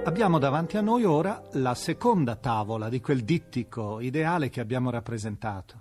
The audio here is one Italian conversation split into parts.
Abbiamo davanti a noi ora la seconda tavola di quel dittico ideale che abbiamo rappresentato.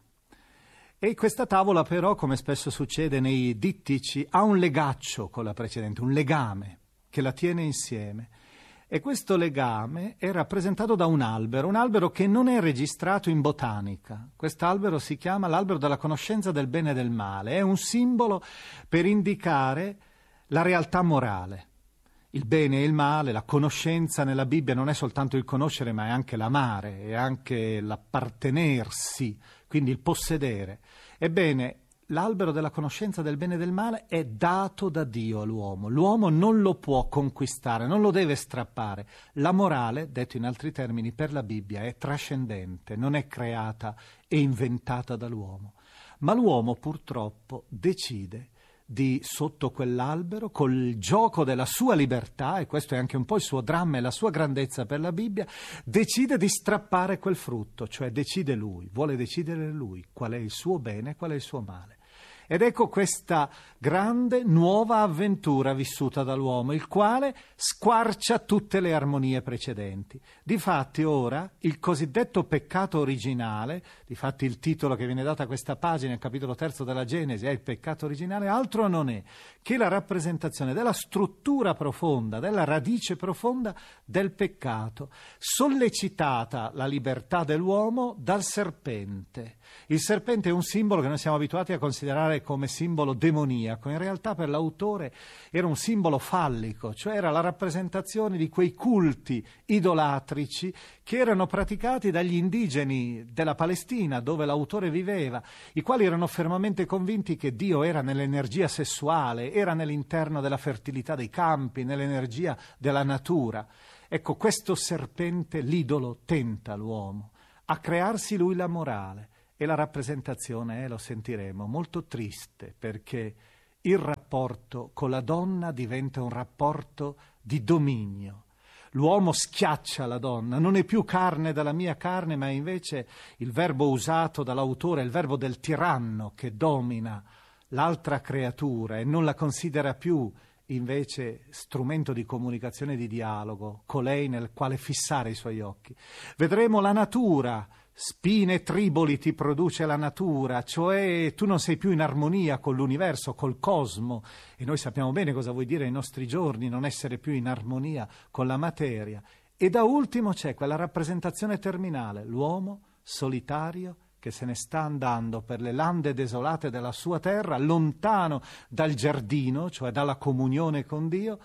E questa tavola però, come spesso succede nei dittici, ha un legaccio con la precedente, un legame che la tiene insieme. E questo legame è rappresentato da un albero che non è registrato in botanica. Quest'albero si chiama l'albero della conoscenza del bene e del male. È un simbolo per indicare la realtà morale. Il bene e il male, la conoscenza nella Bibbia non è soltanto il conoscere, ma è anche l'amare, è anche l'appartenersi, quindi il possedere. Ebbene, l'albero della conoscenza del bene e del male è dato da Dio all'uomo. L'uomo non lo può conquistare, non lo deve strappare. La morale, detto in altri termini, per la Bibbia è trascendente, non è creata e inventata dall'uomo. Ma l'uomo purtroppo decide di, sotto quell'albero, col gioco della sua libertà, e questo è anche un po' il suo dramma e la sua grandezza per la Bibbia, decide di strappare quel frutto, cioè decide lui, vuole decidere lui qual è il suo bene e qual è il suo male. Ed ecco questa grande nuova avventura vissuta dall'uomo, il quale squarcia tutte le armonie precedenti. Difatti ora il cosiddetto peccato originale, difatti il titolo che viene dato a questa pagina, il capitolo 3 della Genesi, è il peccato originale, altro non è che la rappresentazione della struttura profonda, della radice profonda del peccato, sollecitata la libertà dell'uomo dal serpente. Il serpente è un simbolo che noi siamo abituati a considerare come simbolo demoniaco. In realtà per l'autore era un simbolo fallico, cioè era la rappresentazione di quei culti idolatrici che erano praticati dagli indigeni della Palestina, dove l'autore viveva, i quali erano fermamente convinti che Dio era nell'energia sessuale, era nell'interno della fertilità dei campi, nell'energia della natura. Ecco, questo serpente, l'idolo, tenta l'uomo a crearsi lui la morale. E la rappresentazione è, lo sentiremo, molto triste, perché il rapporto con la donna diventa un rapporto di dominio. L'uomo schiaccia la donna, non è più carne dalla mia carne, ma invece il verbo usato dall'autore è il verbo del tiranno che domina l'altra creatura e non la considera più invece strumento di comunicazione e di dialogo, colei nel quale fissare i suoi occhi. Vedremo la natura. Spine e triboli ti produce la natura, cioè tu non sei più in armonia con l'universo, col cosmo, e noi sappiamo bene cosa vuol dire ai nostri giorni non essere più in armonia con la materia. E da ultimo c'è quella rappresentazione terminale, l'uomo solitario che se ne sta andando per le lande desolate della sua terra, lontano dal giardino, cioè dalla comunione con Dio,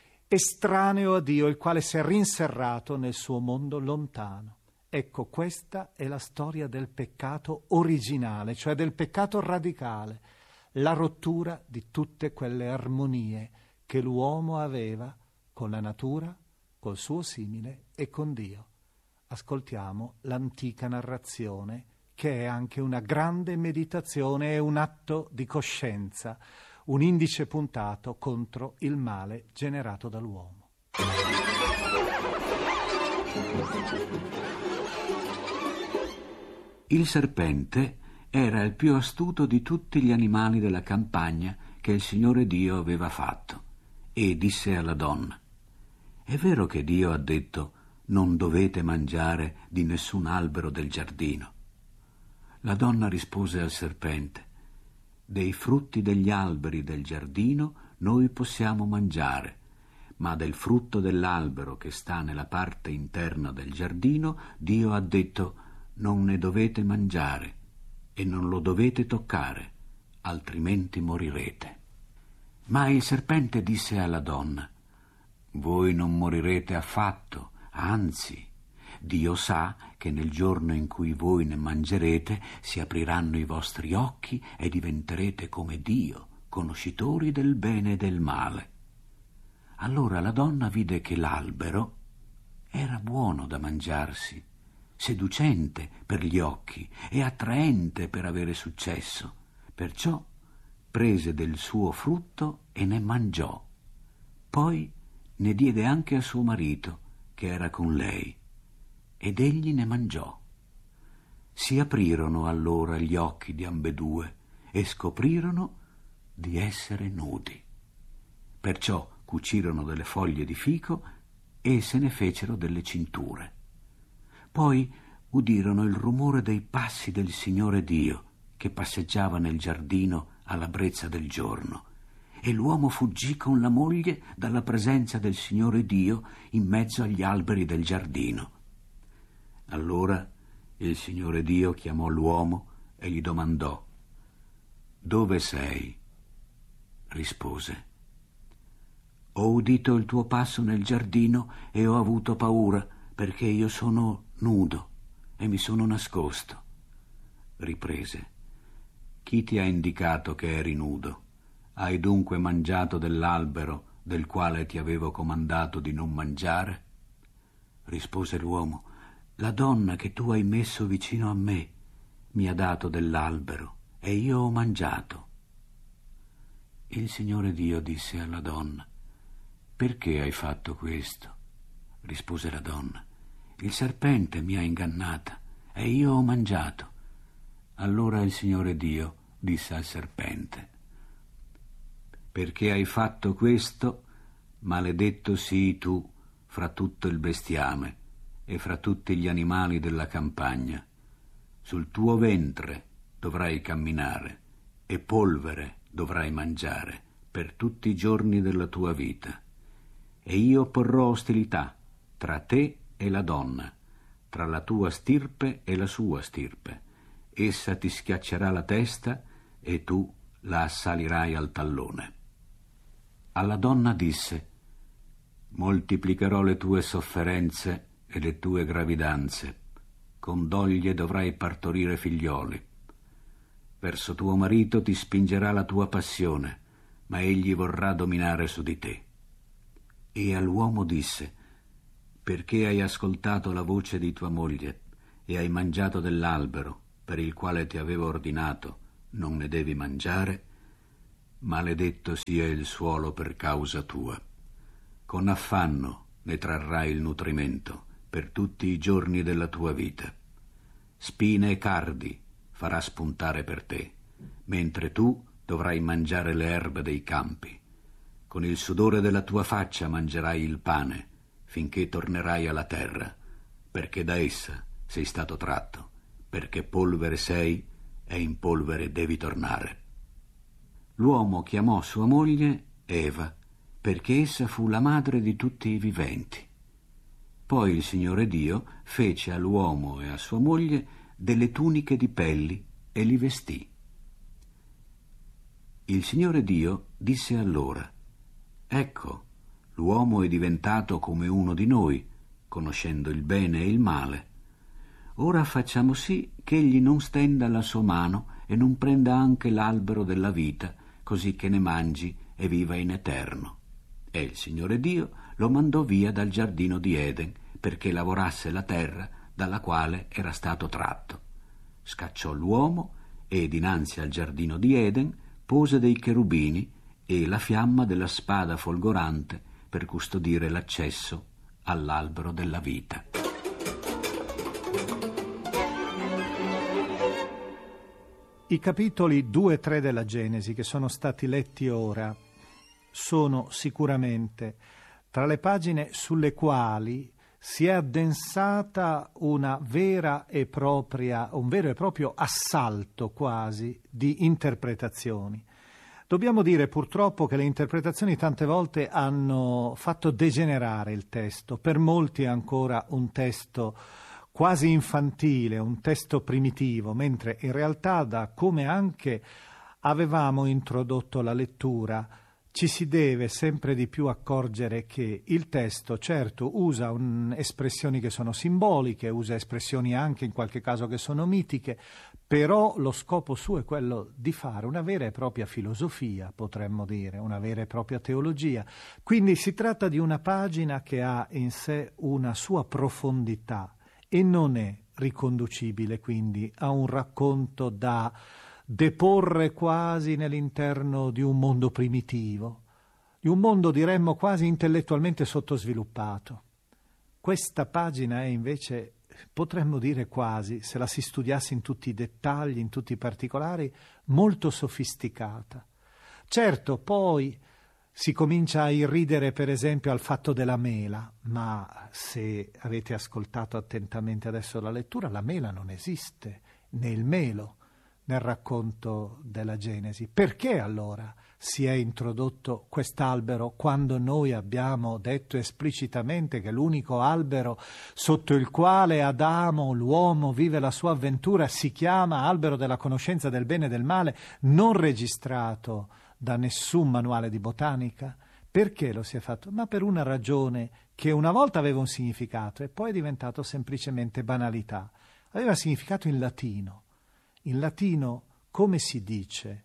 estraneo a Dio, il quale si è rinserrato nel suo mondo lontano. Ecco, questa è la storia del peccato originale, cioè del peccato radicale, la rottura di tutte quelle armonie che l'uomo aveva con la natura, col suo simile e con Dio. Ascoltiamo l'antica narrazione, che è anche una grande meditazione e un atto di coscienza, un indice puntato contro il male generato dall'uomo. Il serpente era il più astuto di tutti gli animali della campagna che il Signore Dio aveva fatto, e disse alla donna: «È vero che Dio ha detto: non dovete mangiare di nessun albero del giardino?» La donna rispose al serpente: «Dei frutti degli alberi del giardino noi possiamo mangiare, ma del frutto dell'albero che sta nella parte interna del giardino Dio ha detto: non ne dovete mangiare e non lo dovete toccare, altrimenti morirete». Ma il serpente disse alla donna: «Voi non morirete affatto, anzi, Dio sa che nel giorno in cui voi ne mangerete si apriranno i vostri occhi e diventerete come Dio, conoscitori del bene e del male». Allora la donna vide che l'albero era buono da mangiarsi, seducente per gli occhi e attraente per avere successo. Perciò prese del suo frutto e ne mangiò. Poi ne diede anche a suo marito, che era con lei, ed egli ne mangiò. Si aprirono allora gli occhi di ambedue e scoprirono di essere nudi. Perciò cucirono delle foglie di fico e se ne fecero delle cinture. Poi udirono il rumore dei passi del Signore Dio che passeggiava nel giardino alla brezza del giorno, e l'uomo fuggì con la moglie dalla presenza del Signore Dio in mezzo agli alberi del giardino. Allora il Signore Dio chiamò l'uomo e gli domandò: «Dove sei?» Rispose: «Ho udito il tuo passo nel giardino e ho avuto paura, perché io sono nudo e mi sono nascosto». Riprese: «Chi ti ha indicato che eri nudo? Hai dunque mangiato dell'albero del quale ti avevo comandato di non mangiare?» Rispose l'uomo: «La donna che tu hai messo vicino a me mi ha dato dell'albero e io ho mangiato». Il Signore Dio disse alla donna: «Perché hai fatto questo?» Rispose la donna: «Il serpente mi ha ingannata e io ho mangiato». Allora il Signore Dio disse al serpente: «Perché hai fatto questo, maledetto sii tu fra tutto il bestiame e fra tutti gli animali della campagna. Sul tuo ventre dovrai camminare e polvere dovrai mangiare per tutti i giorni della tua vita. E io porrò ostilità tra te e la donna, tra la tua stirpe e la sua stirpe. Essa ti schiaccerà la testa e tu la assalirai al tallone». Alla donna disse: «Moltiplicherò le tue sofferenze e le tue gravidanze. Con doglie dovrai partorire figlioli. Verso tuo marito ti spingerà la tua passione, ma egli vorrà dominare su di te». E all'uomo disse: «Perché hai ascoltato la voce di tua moglie e hai mangiato dell'albero per il quale ti avevo ordinato non ne devi mangiare? Maledetto sia il suolo per causa tua. Con affanno ne trarrai il nutrimento per tutti i giorni della tua vita. Spine e cardi farà spuntare per te, mentre tu dovrai mangiare le erbe dei campi. Con il sudore della tua faccia mangerai il pane, finché tornerai alla terra, perché da essa sei stato tratto, perché polvere sei e in polvere devi tornare». L'uomo chiamò sua moglie Eva, perché essa fu la madre di tutti i viventi. Poi il Signore Dio fece all'uomo e a sua moglie delle tuniche di pelli e li vestì. Il Signore Dio disse allora: «Ecco, l'uomo è diventato come uno di noi, conoscendo il bene e il male. Ora facciamo sì che egli non stenda la sua mano e non prenda anche l'albero della vita, così che ne mangi e viva in eterno». E il Signore Dio lo mandò via dal giardino di Eden perché lavorasse la terra dalla quale era stato tratto. Scacciò l'uomo e dinanzi al giardino di Eden pose dei cherubini e la fiamma della spada folgorante per custodire l'accesso all'albero della vita. I capitoli 2 e 3 della Genesi che sono stati letti ora sono sicuramente tra le pagine sulle quali si è addensata un vero e proprio assalto quasi di interpretazioni. Dobbiamo dire purtroppo che le interpretazioni tante volte hanno fatto degenerare il testo. Per molti è ancora un testo quasi infantile, un testo primitivo, mentre in realtà, da come anche avevamo introdotto la lettura, ci si deve sempre di più accorgere che il testo, certo, usa espressioni che sono simboliche, usa espressioni anche in qualche caso che sono mitiche, però lo scopo suo è quello di fare una vera e propria filosofia, potremmo dire, una vera e propria teologia. Quindi si tratta di una pagina che ha in sé una sua profondità e non è riconducibile quindi a un racconto da deporre quasi nell'interno di un mondo primitivo, di un mondo diremmo quasi intellettualmente sottosviluppato. Questa pagina è invece, potremmo dire quasi, se la si studiasse in tutti i dettagli, in tutti i particolari, molto sofisticata. Certo, poi Si comincia a irridere per esempio al fatto della mela, ma se avete ascoltato attentamente adesso la lettura, la mela non esiste, né il melo nel racconto della Genesi. Perché allora si è introdotto quest'albero quando noi abbiamo detto esplicitamente che l'unico albero sotto il quale Adamo, l'uomo, vive la sua avventura si chiama albero della conoscenza del bene e del male, non registrato da nessun manuale di botanica? Perché lo si è fatto? Ma per una ragione che una volta aveva un significato e poi è diventato semplicemente banalità. Aveva significato in latino. In latino come si dice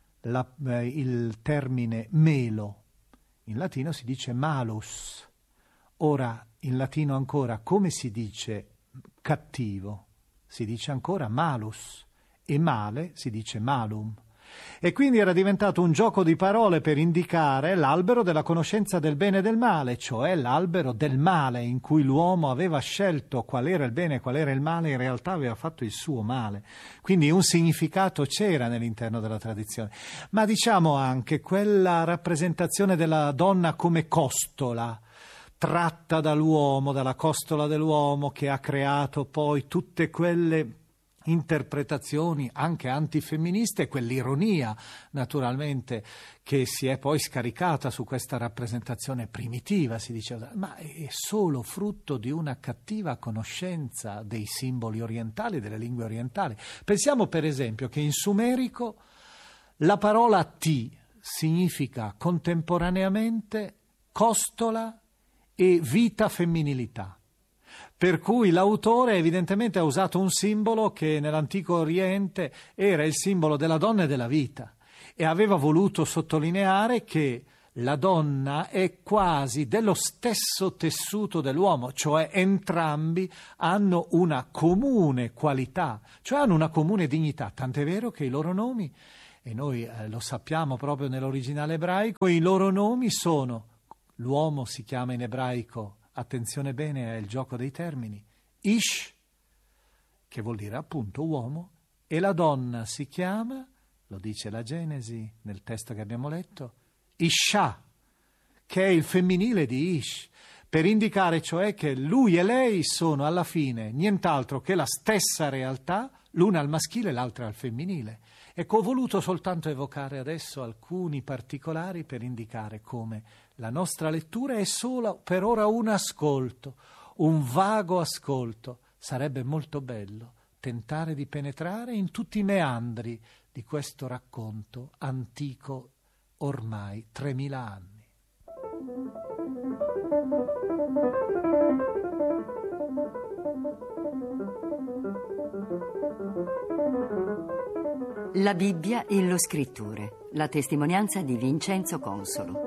il termine melo? In latino si dice malus. Ora, in latino ancora, come si dice cattivo? Si dice ancora malus. E male si dice malum. E quindi era diventato un gioco di parole per indicare l'albero della conoscenza del bene e del male, cioè l'albero del male in cui l'uomo aveva scelto qual era il bene e qual era il male, in realtà aveva fatto il suo male. Quindi un significato c'era nell'interno della tradizione. Ma diciamo anche quella rappresentazione della donna come costola, tratta dall'uomo, dalla costola dell'uomo, che ha creato poi tutte quelle interpretazioni anche antifemministe, quell'ironia naturalmente che si è poi scaricata su questa rappresentazione primitiva, si diceva, ma è solo frutto di una cattiva conoscenza dei simboli orientali, delle lingue orientali. Pensiamo per esempio che in sumerico la parola ti significa contemporaneamente costola e vita femminilità. Per cui l'autore evidentemente ha usato un simbolo che nell'antico Oriente era il simbolo della donna e della vita e aveva voluto sottolineare che la donna è quasi dello stesso tessuto dell'uomo, cioè entrambi hanno una comune qualità, cioè hanno una comune dignità, tant'è vero che i loro nomi, e noi lo sappiamo proprio nell'originale ebraico, i loro nomi sono, l'uomo si chiama in ebraico, attenzione bene, è il gioco dei termini, Ish, che vuol dire appunto uomo, e la donna si chiama, lo dice la Genesi nel testo che abbiamo letto, Isha, che è il femminile di Ish, per indicare cioè che lui e lei sono alla fine nient'altro che la stessa realtà, l'una al maschile e l'altra al femminile. Ecco, ho voluto soltanto evocare adesso alcuni particolari per indicare come la nostra lettura è solo per ora un ascolto, un vago ascolto. Sarebbe molto bello tentare di penetrare in tutti i meandri di questo racconto antico ormai 3000 anni. La Bibbia e lo Scrittore, la testimonianza di Vincenzo Consolo.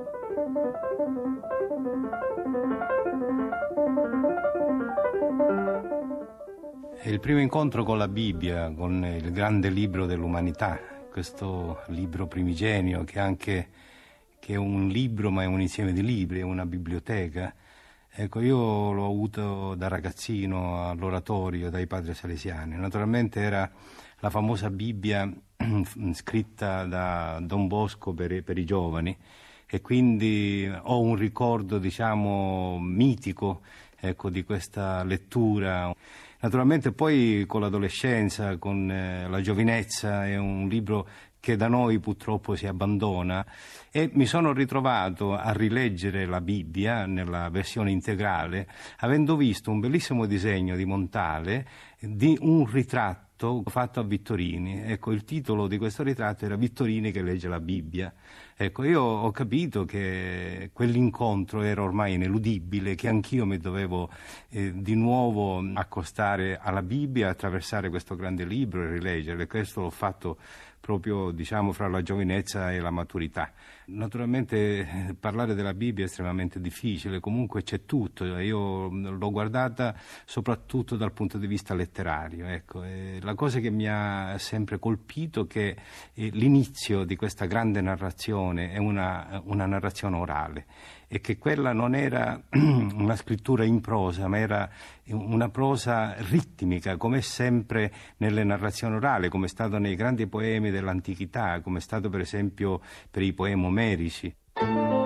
È il primo incontro con la Bibbia, con il grande libro dell'umanità, questo libro primigenio che è un libro ma è un insieme di libri, è una biblioteca. Ecco, io l'ho avuto da ragazzino all'oratorio dai padri salesiani. Naturalmente era la famosa Bibbia scritta da Don Bosco per i giovani, e quindi ho un ricordo, diciamo, mitico, ecco, di questa lettura. Naturalmente poi con l'adolescenza, con la giovinezza, è un libro che da noi purtroppo si abbandona, e mi sono ritrovato a rileggere la Bibbia nella versione integrale, avendo visto un bellissimo disegno di Montale di un ritratto fatto a Vittorini. Ecco, il titolo di questo ritratto era Vittorini che legge la Bibbia. Ecco, io ho capito che quell'incontro era ormai ineludibile, che anch'io mi dovevo di nuovo accostare alla Bibbia, attraversare questo grande libro e rileggerlo, e questo l'ho fatto proprio, diciamo, fra la giovinezza e la maturità. Naturalmente parlare della Bibbia è estremamente difficile, comunque c'è tutto. Io l'ho guardata soprattutto dal punto di vista letterario, ecco. La cosa che mi ha sempre colpito è che l'inizio di questa grande narrazione è una narrazione orale, e che quella non era una scrittura in prosa, ma era una prosa ritmica, come sempre nelle narrazioni orali, come è stato nei grandi poemi dell'antichità, come è stato per esempio per i poemi omerici.